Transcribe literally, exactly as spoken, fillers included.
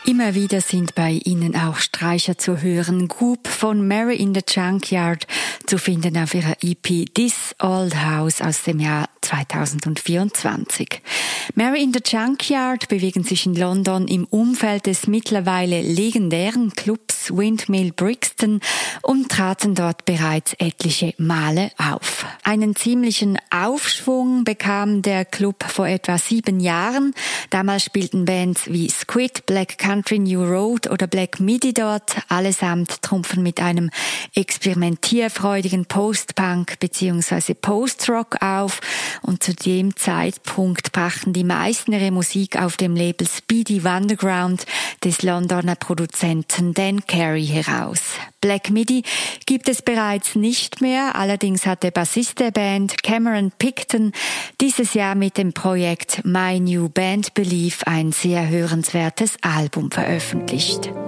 Immer wieder sind bei ihnen auch Streicher zu hören. Goop von Mary in the Junkyard zu finden auf ihrer E P This Old House aus dem Jahr zweitausendvierundzwanzig. Mary in the Junkyard bewegen sich in London im Umfeld des mittlerweile legendären Clubs Windmill Brixton und traten dort bereits etliche Male auf. Einen ziemlichen Aufschwung bekam der Club vor etwa sieben Jahren. Damals spielten Bands wie Squid, Black Country New Road oder Black Midi dort. Allesamt trumpfen mit einem experimentierfreudigen Post-Punk bzw. Post-Rock auf. Und zu dem Zeitpunkt brachten die meisten ihre Musik auf dem Label Speedy Wonderground des Londoner Produzenten Dan Carey heraus. Black Midi gibt es bereits nicht mehr, allerdings hat der Bassist der Band Cameron Picton dieses Jahr mit dem Projekt My New Band Belief ein sehr hörenswertes Album veröffentlicht.